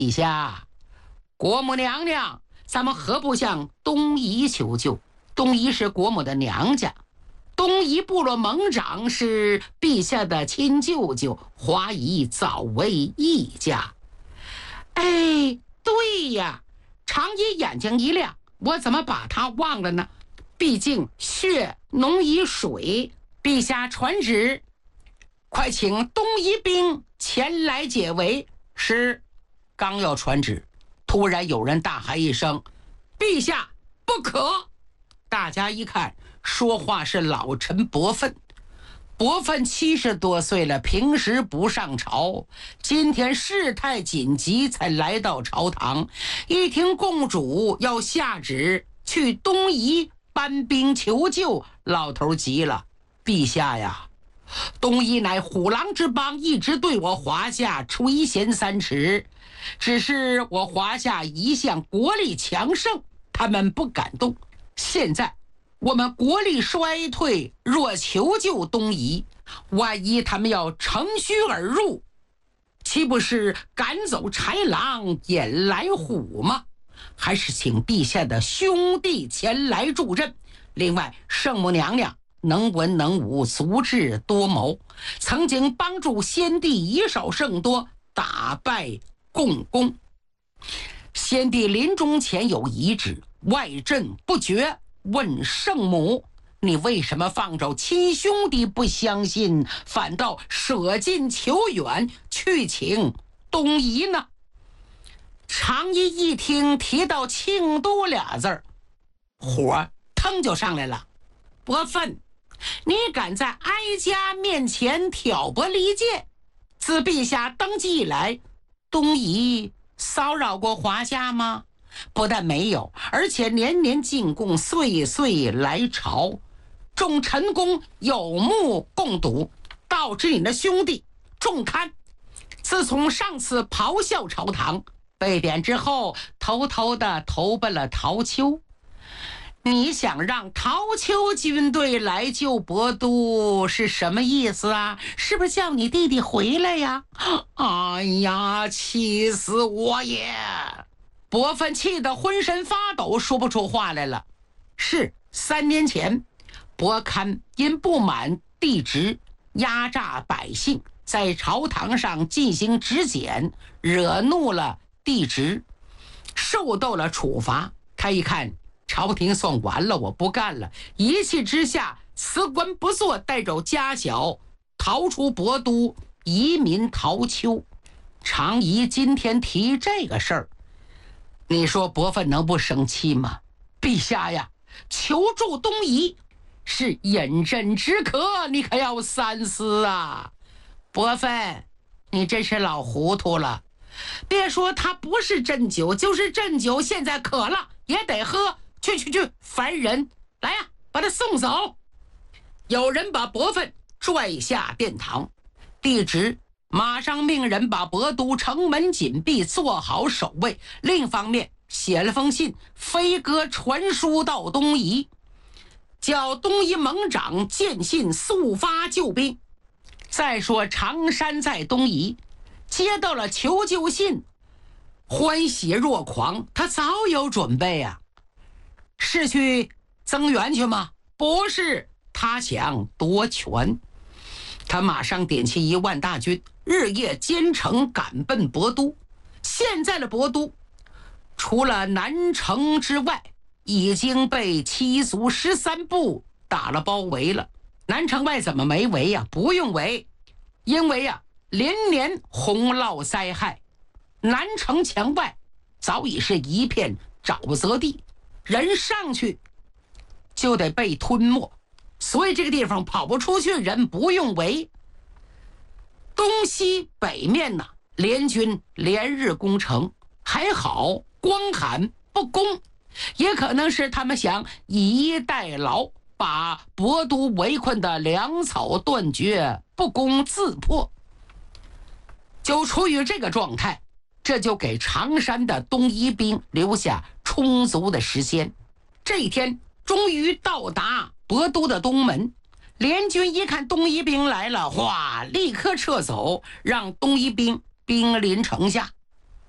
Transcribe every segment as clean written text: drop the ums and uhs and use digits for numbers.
陛下，国母娘娘，咱们何不向东夷求救？东夷是国母的娘家，东夷部落盟长是陛下的亲舅舅，华夷早为一家。哎，对呀，常仪眼睛一亮，我怎么把他忘了呢？毕竟血浓于水。陛下传旨，快请东夷兵前来解围。是。刚要传旨，突然有人大喊一声：“陛下，不可！”大家一看，说话是老臣伯愤。伯愤70多岁了，平时不上朝，今天事态紧急才来到朝堂。一听公主要下旨去东夷搬兵求救，老头急了：“陛下呀，东夷乃虎狼之邦，一直对我华夏垂涎3尺，只是我华夏一向国力强盛，他们不敢动。现在我们国力衰退，若求救东夷，万一他们要乘虚而入，岂不是赶走豺狼，引来虎吗？还是请陛下的兄弟前来助阵。另外，圣母娘娘能文能武，足智多谋，曾经帮助先帝以少胜多，打败共工。先帝临终前有遗旨，外阵不绝，问圣母：你为什么放着亲兄弟不相信，反倒舍近求远去请东夷呢？常仪一听提到庆都俩字儿，火腾就上来了。伯愤，你敢在哀家面前挑拨离间？自陛下登基以来，东夷骚扰过华夏吗？不但没有，而且年年进贡，岁岁来朝，众臣工有目共睹，导致你的兄弟仲堪自从上次咆哮朝堂被贬之后，偷偷的投奔了陶丘。你想让陶丘军队来救博都是什么意思啊？是不是叫你弟弟回来呀？哎呀，气死我也！伯愤气得浑身发抖，说不出话来了。是3年前，伯堪因不满帝职，压榨百姓，在朝堂上进行直谏，惹怒了帝职，受到了处罚。他一看朝廷算完了，我不干了，一气之下辞官不做，带着家小逃出博都，移民陶丘。常仪今天提这个事儿，你说伯愤能不生气吗？陛下呀，求助东夷是饮鸩止渴，你可要三思啊！伯愤，你真是老糊涂了。别说他不是鸩酒，就是鸩酒，现在渴了也得喝。去，烦人！来呀，把他送走！有人把伯愤拽下殿堂，帝职马上命人把博都城门紧闭，做好守卫。另一方面，写了封信，飞鸽传书到东夷，叫东夷盟长见信速发救兵。再说常山在东夷接到了求救信，欢喜若狂，他早有准备啊。是去增援去吗？不是，他想夺权。他马上点起1万大军，日夜兼程赶奔博都。现在的博都除了南城之外，已经被七族13部打了包围了。南城外怎么没围呀？不用围，因为呀，连年洪涝灾害，南城墙外早已是一片沼泽地，人上去就得被吞没，所以这个地方跑不出去，人不用围。东西北面呢，联军连日攻城，还好光喊不攻，也可能是他们想以逸待劳，把博都围困的粮草断绝，不攻自破。就处于这个状态，这就给常山的东夷兵留下充足的时间。这一天终于到达博都的东门，联军一看东夷兵来了，哗，立刻撤走，让东夷兵兵临城下。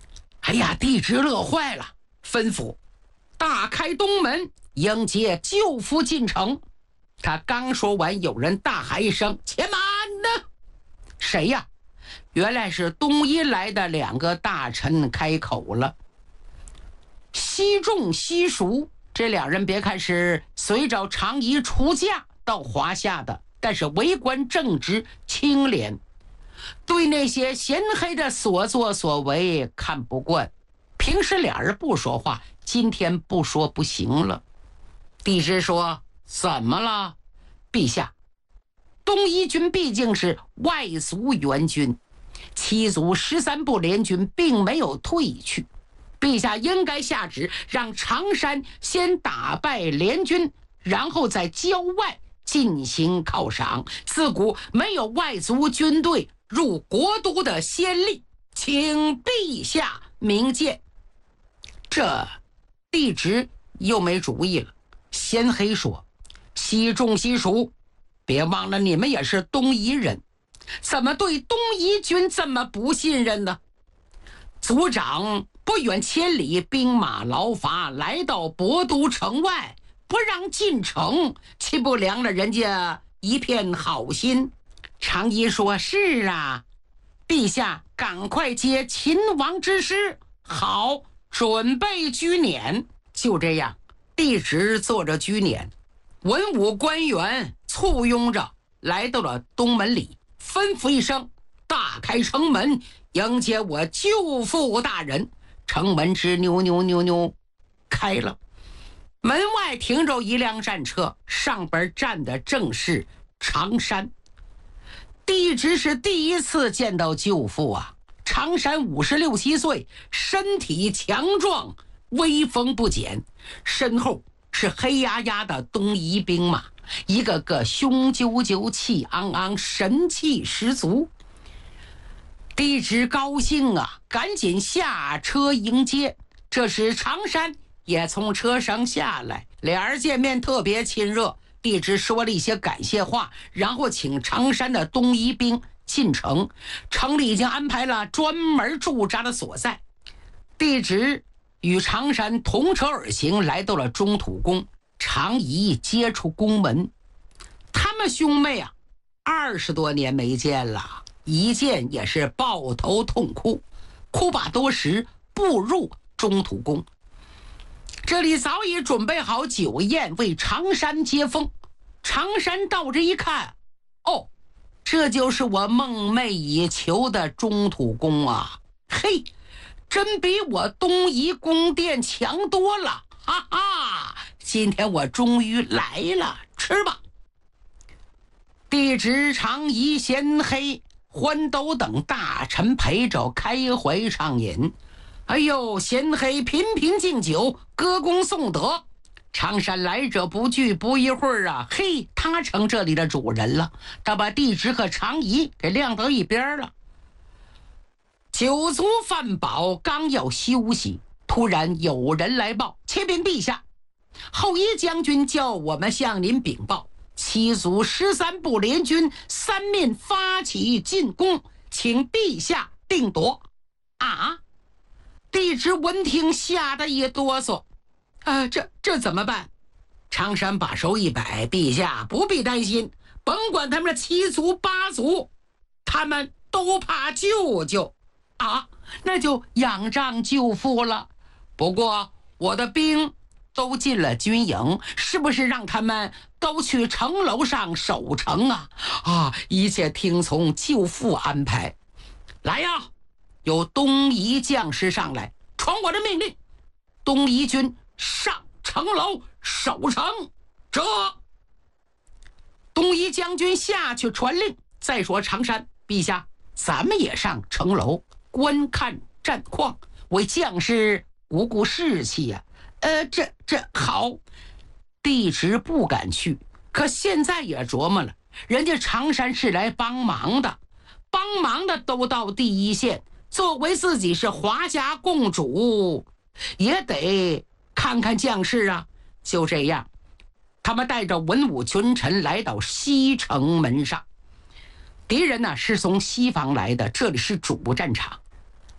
哎呀，帝职乐坏了，吩咐大开东门迎接舅父进城。他刚说完，有人大喊一声：“且慢呢！”谁呀？原来是东夷来的2个大臣开口了。西仲、西蜀这2人，别看是随着常仪出嫁到华夏的，但是为官正直清廉，对那些鲜黑的所作所为看不惯。平时俩人不说话，今天不说不行了。帝职说：“怎么了，陛下？东夷军毕竟是外族援军，7族13部联军并没有退去。陛下应该下旨，让常山先打败联军，然后在郊外进行犒赏。自古没有外族军队入国都的先例，请陛下明鉴。”这帝职又没主意了。鲜黑说：“西仲、西蜀，别忘了你们也是东夷人，怎么对东夷军这么不信任呢？族长不远千里，兵马劳乏来到博都城外，不让进城，岂不凉了人家一片好心？”常仪说：“是啊，陛下赶快接秦王之师，好准备居辇。”就这样，帝职坐着居辇，文武官员簇拥着来到了东门里，吩咐一声：“大开城门，迎接我舅父大人。”城门之扭扭扭扭开了，门外停着一辆战车，上边站的正是常山。帝职是第一次见到舅父啊。常山56、7岁，身体强壮，威风不减，身后是黑压压的东夷兵马，一个个雄赳赳气昂昂，神气十足。帝职高兴啊，赶紧下车迎接。这时常山也从车上下来，俩人见面特别亲热。帝职说了一些感谢话，然后请常山的东夷兵进城，城里已经安排了专门驻扎的所在。帝职与常山同车而行，来到了中土宫。常仪接出宫门，他们兄妹啊，20多年没见了，一见也是抱头痛哭，哭罢多时，步入中土宫。这里早已准备好酒宴为常山接风。常山到这一看，哦，这就是我梦寐以求的中土宫啊！嘿，真比我东夷宫殿强多了，哈哈！今天我终于来了，吃吧。帝职、常仪、鲜黑、欢斗等大臣陪着开怀畅饮。哎呦，鲜黑频频敬酒，歌功颂德。常山来者不拒，不一会儿啊，嘿，他成这里的主人了。他把帝职和常仪给晾到一边了。酒足饭饱，刚要休息，突然有人来报：“启禀陛下，后夷将军叫我们向您禀报，7族13部联军3面发起进攻，请陛下定夺。”啊！帝职闻听，吓得一哆嗦。这怎么办？常山把手一摆：“陛下不必担心，甭管他们7族8族，他们都怕舅舅啊，那就仰仗舅父了。不过我的兵都进了军营，是不是让他们都去城楼上守城啊？一切听从舅父安排。来呀，有东夷将士上来，传我的命令，东夷军上城楼守城。这东夷将军下去传令。再说常山，陛下，咱们也上城楼观看战况，为将士鼓鼓士气呀。这好。帝职不敢去，可现在也琢磨了，人家常山是来帮忙的，帮忙的都到第一线，作为自己是华夏共主，也得看看将士啊。就这样，他们带着文武群臣来到西城门上。敌人呢是从西方来的，这里是主战场。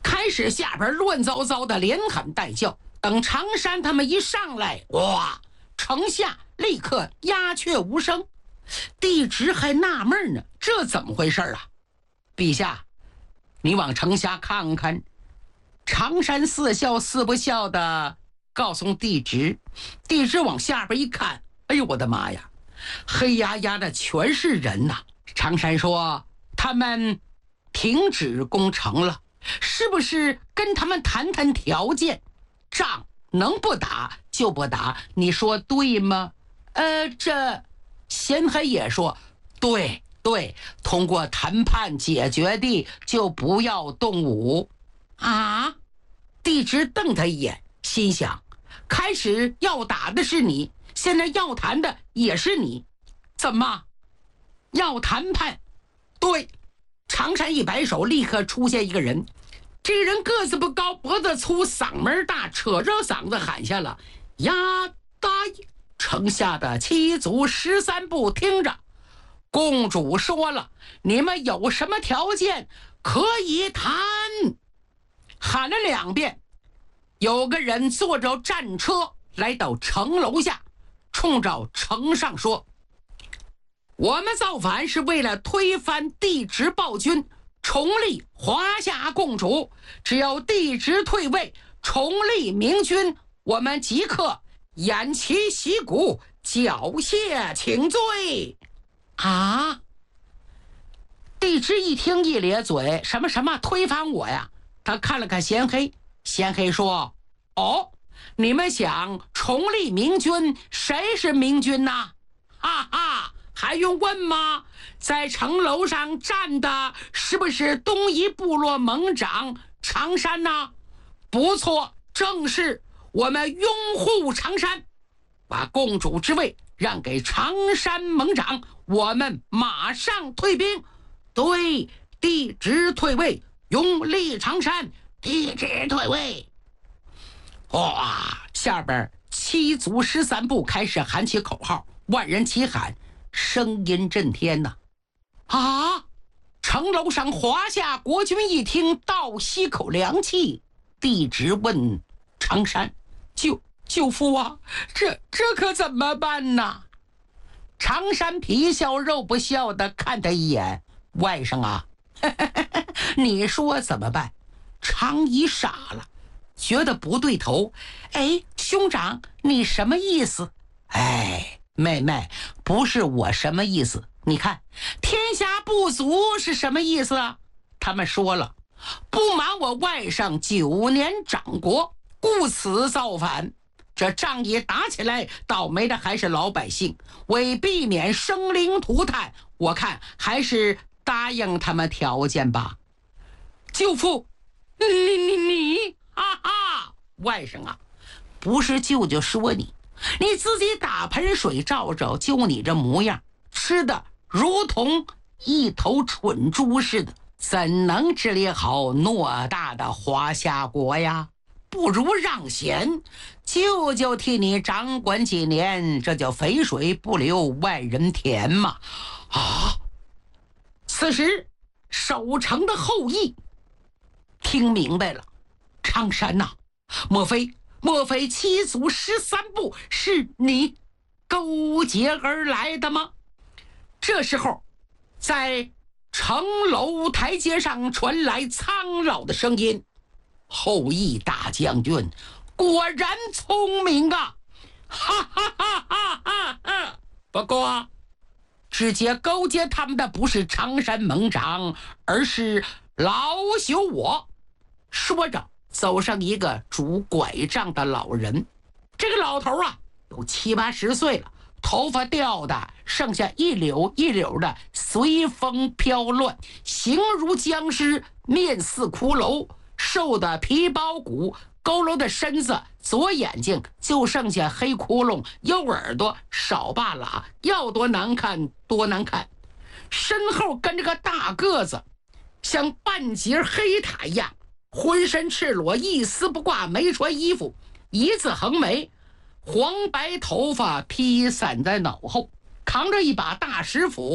开始下边乱糟糟的，连喊带叫。等常山他们一上来，哇，城下立刻鸦雀无声。帝职还纳闷呢，这怎么回事啊？陛下，你往城下看看。常山似笑似不笑的告诉帝职。帝职往下边一看，哎呦我的妈呀，黑压压的全是人呐。常山说，他们停止攻城了，是不是跟他们谈谈条件？仗能不打就不打，你说对吗？这贤黑也说对，通过谈判解决的就不要动武啊。帝职瞪他一眼，心想，开始要打的是你，现在要谈的也是你，怎么要谈判？对。常山一摆手，立刻出现一个人。这个人个子不高，脖子粗，嗓门大，扯着嗓子喊下了：呀哒！城下的七族13部听着，公主说了，你们有什么条件可以谈？喊了2遍，有个人坐着战车来到城楼下，冲着城上说，我们造反是为了推翻帝职暴君，重立华夏共主，只要帝职退位，重立明君，我们即刻偃旗息鼓，缴械请罪。啊！帝职一听一咧嘴，什么推翻我呀？他看了看贤黑，贤黑说，哦，你们想重立明君，谁是明君呢？哈哈，还用问吗？在城楼上站的是不是东夷部落盟长常山呢？不错，正是。我们拥护常山，把共主之位让给常山盟长，我们马上退兵。对，帝职退位，拥立常山，帝职退位。哇！下边七族13部开始喊起口号，万人齐喊，声音震天呐！啊！城楼上华夏国君一听，倒吸口凉气。帝职问常山，舅父啊，这可怎么办呢？常山皮笑肉不笑的看他一眼，外甥啊，你说怎么办？常仪傻了，觉得不对头。哎，兄长，你什么意思？哎，妹妹，不是我什么意思。你看，天下部族是什么意思啊？他们说了，不满我外甥9年掌国，故此造反。这仗一打起来，倒霉的还是老百姓。为避免生灵涂炭，我看还是答应他们条件吧。舅父，你哈哈，外甥啊，不是舅舅说你自己打盆水照照，就你这模样，吃的如同一头蠢猪似的，怎能治理好偌大的华夏国呀？不如让贤，舅舅替你掌管几年，这叫肥水不流外人田嘛。啊！此时守城的后羿听明白了，常山呐，莫非七族13部是你勾结而来的吗？这时候在城楼台阶上传来苍老的声音，后羿大将军果然聪明啊！哈哈哈哈哈哈！不过直接勾结他们的不是常山盟长，而是老朽我。说着走上一个拄拐杖的老人。这个老头啊有70、80岁了，头发掉的剩下一绺一绺的，随风飘乱，形如僵尸，面似骷髅，瘦的皮包骨，佝偻的身子，左眼睛就剩下黑窟窿，右耳朵少罢了，要多难看多难看。身后跟着个大个子，像半截黑塔一样，浑身赤裸，一丝不挂，没穿衣服，一字横眉，黄白头发披散在脑后，扛着一把大石斧，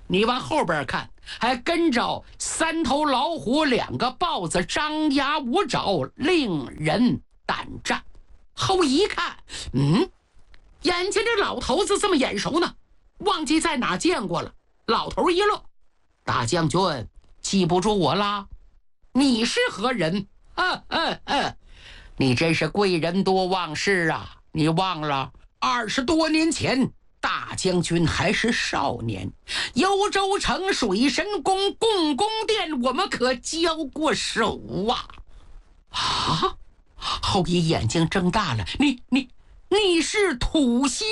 你往后边看，还跟着3头老虎2个豹子，张牙舞爪，令人胆战。后一看，眼前这老头子这么眼熟呢，忘记在哪见过了。老头一乐：“大将军，记不住我啦？你是何人？你真是贵人多忘事啊！你忘了20多年前，大将军还是少年，幽州城水神宫共工殿，我们可交过手啊！”啊！后羿眼睛睁大了：“你是土星？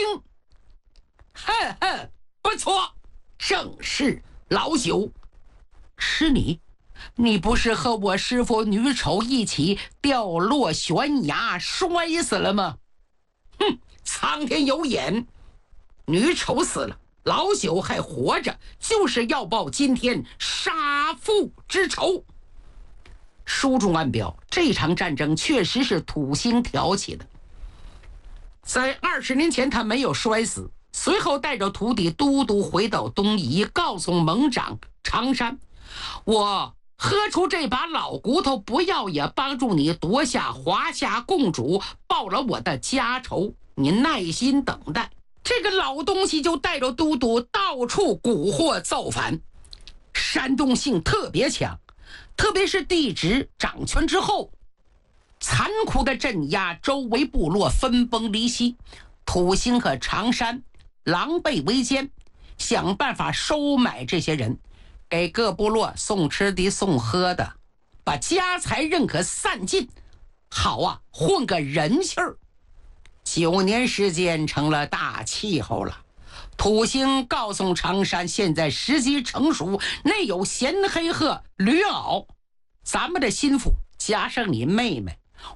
不错，正是老朽。是你不是和我师父女丑一起掉落悬崖摔死了吗？苍天有眼，女丑死了，老朽还活着，就是要报今天杀父之仇。”书中暗表，这场战争确实是土星挑起的。在20年前他没有摔死，随后带着徒弟都督回到东夷，告诉盟长常山：“我喝出这把老骨头，不要也帮助你夺下华夏共主，报了我的家仇。你耐心等待。”这个老东西就带着都督到处蛊惑造反，煽动性特别强，特别是帝职掌权之后，残酷的镇压周围部落，分崩离析。土星和常山狼狈为奸，想办法收买这些人，给各部落送吃的送喝的，把家财认可散尽，好啊，混个人气儿。9年时间成了大气候了。土星告诉常山，现在时机成熟，内有咸黑鹤、驴袄，咱们的心腹加上你妹妹，